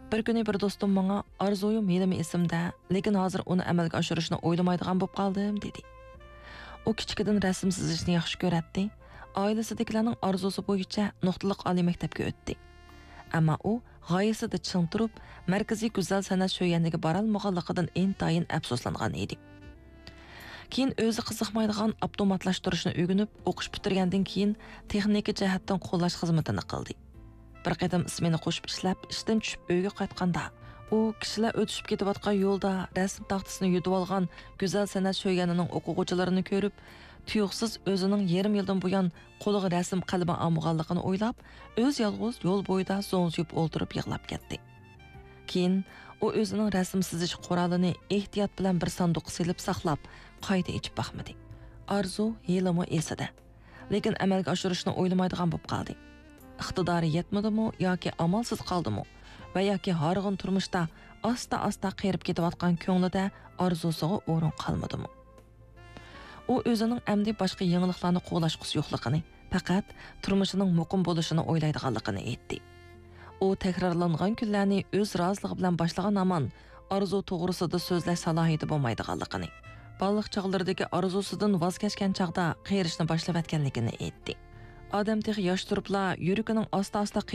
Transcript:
Bir kuni bir do'stim menga "Orzuyim yelimi esimda, lekin hozir uni amalga oshirishni o'ylamaydigan bo'lib qoldim" dedi. U kichkidan rasm chizishni yaxshi ko'radi. Oilasidagilarning orzusi bo'yicha nuqtaliq oliy maktabga o'tdi. Ammo u g'oyasida ching turib, markaziy go'zal san'at sho'yaniga borolmaganligidan intayin afsuslangan edi. Keyin o'zi qiziqmaydigan avtomatlashtirishni o'rganib, o'qish bitirgandan keyin texnika jihatdan qo'llash xizmatini qildi. Bir qatam ismini qo'shib ishlab, ishdan tushib uyga qaytganda, u kishilar o'tishib ketayotgan yo'lda rasm taxtasini yutib olgan go'zal san'at sho'yanining o'quvchilarini ko'rib, tuyuqsiz o'zining yarim yildan buyon qo'liga rasm qalami olmaganligini o'ylab, o'z yolg'iz yo'l bo'yida so'ng'ib o'ltirib yig'lab ketdi. Keyin u o'zining rasm chizish qurolini ehtiyot bilan bir sanduqqa silib saqlab, qayta ichib baxmadi. Arzu yelimi esida, lekin amalga oshirishni o'ylamaydigan bo'lib qoldi. Iqtidori yetmadimi yoki amalsiz qoldimi va yoki horg'in turmushda asta-asta qerib ketayotgan ko'nglida orzusiga o'rin qolmadimi? U o'zining amdi boshqa yangiliklarni qo'llashqisi yo'qligini, faqat turmushining muqim bo'lishini o'ylaydiganligini aytdi. U takrorlangan kunlarni o'z roziligi bilan boshlagan hamon orzu to'g'risida so'zlash salohiyati bo'lmaydiganligini, balliq chog'laridagi orzusidan voz kechgan chaqda qerishni boshlab atganligini aytdi. Odam texi yosh turibla yuragining asta-asta